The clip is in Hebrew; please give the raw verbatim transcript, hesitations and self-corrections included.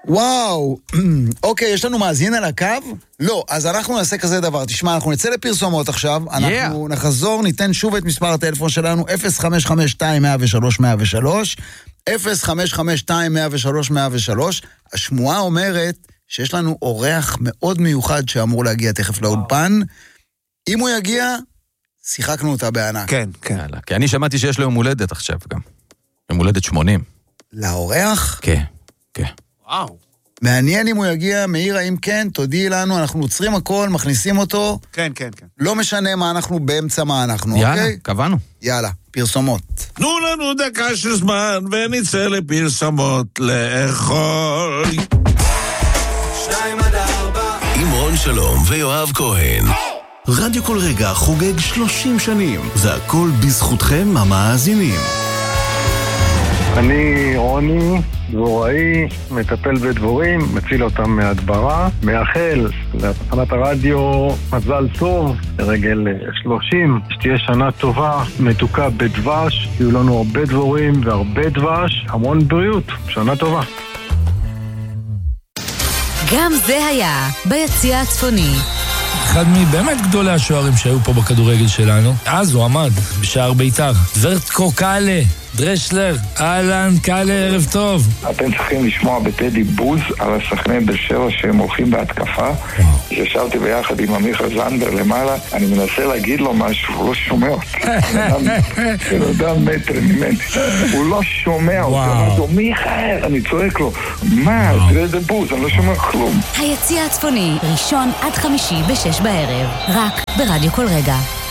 וואו, אוקיי, יש לנו מאזין על הקו? לא, אז אנחנו נעשה כזה דבר. תשמע, אנחנו נצא לפרסומות עכשיו, אנחנו נחזור, ניתן שוב את מספר הטלפון שלנו, אפס חמש חמש שתיים אפס אפס שלוש אפס אפס שלוש, אפס חמש חמש שתיים אפס אפס שלוש אפס אפס שלוש. השמועה אומרת שיש לנו אורח מאוד מיוחד שאמור להגיע תכף לאולפן. אם הוא יגיע, שיחקנו אותה בענק. כן, כן. כי אני שמעתי שיש לו יום הולדת עכשיו גם. יום הולדת שמונים. לאורח? כן, כן. וואו. מעניין אם הוא יגיע, מאירה, אם כן, תודיעי לנו, אנחנו עוצרים הכל, מכניסים אותו. כן, כן, כן. לא משנה מה אנחנו, באמצע מה אנחנו, יאללה, אוקיי? קבענו. יאללה, פרסומות. תנו לנו דקה של זמן ונצא לפרסומות לאכול. שתיים עד ארבע עם רון שלום ויואב כהן. רדיו כל רגע חוגג שלושים שנים. זה הכל בזכותכם המאזינים. אני רוני, דבוראי, מטפל בדבורים, מציל אותם מהדברה, מאחל לתחנת הרדיו מזל טוב, לרגל שלושים, שתהיה שנה טובה, מתוקה בדבש, יהיו לנו הרבה דבורים והרבה דבש, המון בריאות, שנה טובה. גם זה היה ביציע הצפוני. אחד מבאמת גדולי השוערים שהיו פה בכדורגל שלנו. אז הוא עמד בשער בית"ר. ורטקו קאלה, דרשלר, אהלן, קאלה, ערב טוב. אתם צריכים לשמוע בטדי בוז על השחקנים בשבע שהם הולכים בהתקפה. ישבתי ביחד עם עמיחה זנדר למעלה, אני מנסה להגיד לו משהו, הוא לא שומע אותי. בן אדם מטר ממני. הוא לא שומע אותי. אמרתי לו, מיכאל, אני צועק לו, מה, תראה את בוז, אני לא שומע כלום. היציע הצפוני, ראשון עד חמישי בשש בערב, רק ברדיו כל רגע.